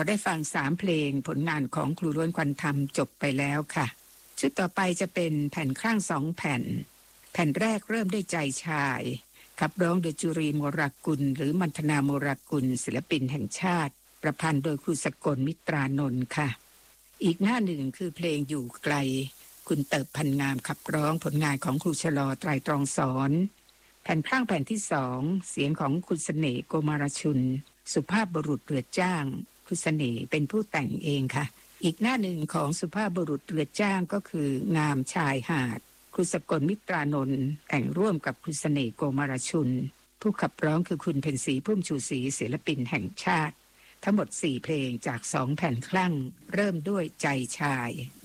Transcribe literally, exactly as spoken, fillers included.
ได้ฟังสามเพลงผลงานของครูล้วนควันธรรมจบไปแล้วค่ะชุดต่อไปจะเป็นแผ่นข้างสองแผ่นแผ่นแรกเริ่มด้วยใจชายขับร้องโดยจุรีโมรากุลหรือมัณฑนาโมรากุลศิลปินแห่งชาติประพันธ์โดยครูสกลมิตรานนท์ค่ะอีกหน้าหนึ่งคือเพลงอยู่ไกลคุณเติบพันงามขับร้องผลงานของครูชลอไตรตรองสอนแผ่นข้างแผ่นที่สองเสียงของคุณเสน่ห์โกมารชุนสุภาพบุรุษเรือจ้างคุณเสน่ห์เป็นผู้แต่งเองค่ะอีกหน้าหนึ่งของสุภาพบุรุษเรือจ้างก็คืองามชายหาดครูสกลมิตรานนท์แต่งร่วมกับคุณเสน่ห์โกมารชุนผู้ขับร้องคือคุณเพ็ญศรีพุ่มชูศรีศิลปินแห่งชาติทั้งหมดสี่เพลงจากสองแผ่นคลั่งเริ่มด้วยใจชาย